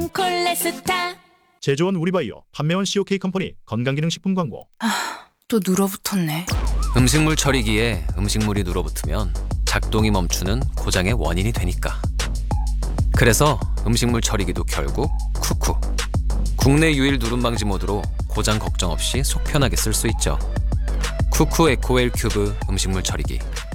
넌 콜레스타. 제조원 우리바이오, 판매원 COK 컴퍼니 건강기능식품 광고. 또 눌어붙었네. 음식물 처리기에 음식물이 눌어붙으면 작동이 멈추는 고장의 원인이 되니까. 그래서 음식물 처리기도 결국 쿠쿠. 국내 유일 누름 방지 모드로 고장 걱정 없이 속 편하게 쓸 수 있죠. 쿠쿠 에코웰 큐브 음식물 처리기.